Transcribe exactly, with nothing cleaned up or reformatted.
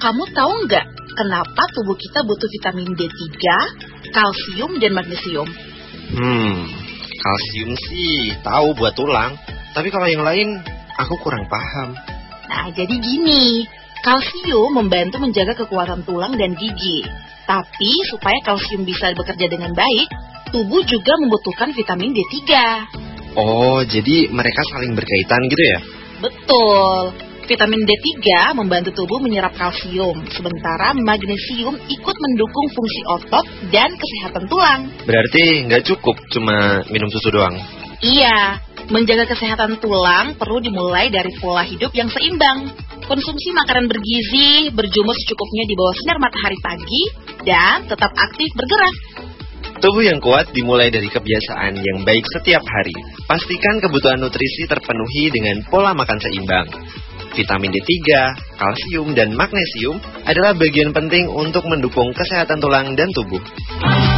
kamu tahu nggak kenapa tubuh kita butuh vitamin D tiga, kalsium, dan magnesium? Hmm, kalsium sih tahu buat tulang, tapi kalau yang lain aku kurang paham. Nah, jadi gini, kalsium membantu menjaga kekuatan tulang dan gigi. Tapi supaya kalsium bisa bekerja dengan baik, tubuh juga membutuhkan vitamin D tiga. Oh, jadi mereka saling berkaitan gitu ya? Betul. Vitamin D tiga membantu tubuh menyerap kalsium, sementara magnesium ikut mendukung fungsi otot dan kesehatan tulang. Berarti nggak cukup cuma minum susu doang? Iya, menjaga kesehatan tulang perlu dimulai dari pola hidup yang seimbang. Konsumsi makanan bergizi, berjemur secukupnya di bawah sinar matahari pagi, dan tetap aktif bergerak. Tubuh yang kuat dimulai dari kebiasaan yang baik setiap hari. Pastikan kebutuhan nutrisi terpenuhi dengan pola makan seimbang. Vitamin D tiga, kalsium, dan magnesium adalah bagian penting untuk mendukung kesehatan tulang dan tubuh.